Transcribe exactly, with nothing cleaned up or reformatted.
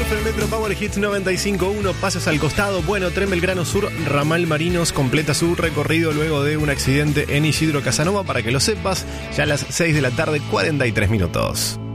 F M Metro Power Hits noventa y cinco punto uno, pasos al costado. Bueno, Tren Belgrano Sur, ramal Marinos, completa su recorrido luego de un accidente en Isidro Casanova. Para que lo sepas, ya a las seis de la tarde, cuarenta y tres minutos.